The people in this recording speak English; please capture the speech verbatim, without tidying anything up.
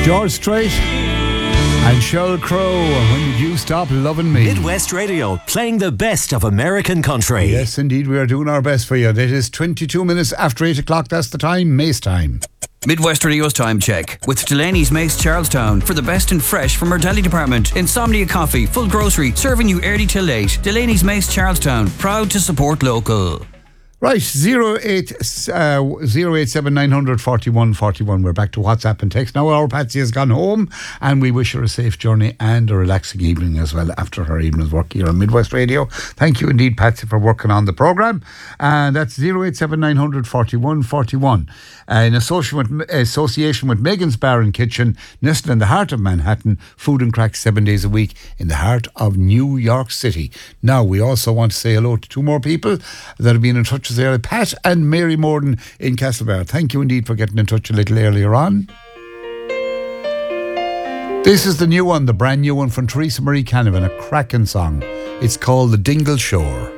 George Strait and Sheryl Crow, When Did You Stop Loving Me? Midwest Radio, playing the best of American country. Yes, indeed, we are doing our best for you. It is twenty-two minutes after eight o'clock. That's the time, Mace time. Midwest Radio's time check with Delaney's Mace Charlestown for the best and fresh from our deli department. Insomnia Coffee, full grocery, serving you early till late. Delaney's Mace Charlestown, proud to support local. Right, zero eight seven nine hundred forty-one forty-one. We're back to WhatsApp and text. Now our Patsy has gone home and we wish her a safe journey and a relaxing evening as well after her evening's work here on Midwest Radio. Thank you indeed, Patsy, for working on the programme. And that's zero eight seven nine hundred forty-one forty-one. Uh, in association with, association with Megan's Bar and Kitchen, nestled in the heart of Manhattan, food and cracks seven days a week in the heart of New York City. Now, we also want to say hello to two more people that have been in touch with us, Pat and Mary Morden in Castlebar. Thank you indeed for getting in touch a little earlier on. This is the new one, the brand new one from Teresa Marie Canavan, a cracking song. It's called The Dingle Shore.